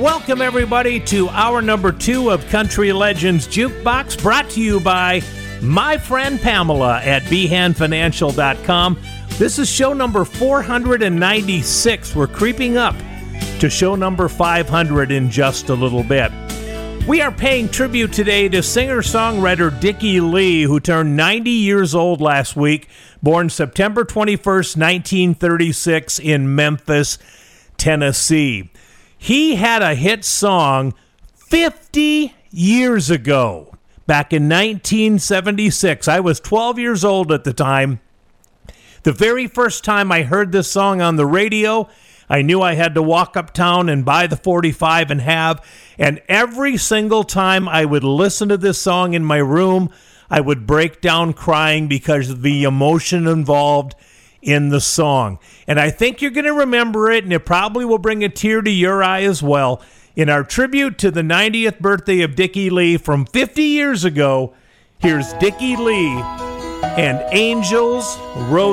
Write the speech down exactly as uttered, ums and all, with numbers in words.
Welcome, everybody, to hour number two of Country Legends Jukebox, brought to you by my friend Pamela at behan financial dot com. This is show number four hundred ninety-six. We're creeping up to show number five hundred in just a little bit. We are paying tribute today to singer-songwriter Dickie Lee, who turned ninety years old last week, born September twenty-first, nineteen thirty-six in Memphis, Tennessee. He had a hit song fifty years ago, back in nineteen seventy-six. I was twelve years old at the time. The very first time I heard this song on the radio, I knew I had to walk uptown and buy the forty-five and have, and every single time I would listen to this song in my room, I would break down crying because of the emotion involved in the song. And I think you're going to remember it, and it probably will bring a tear to your eye as well. In our tribute to the ninetieth birthday of Dickie Lee from fifty years ago, here's Dickie Lee and Angels Rose.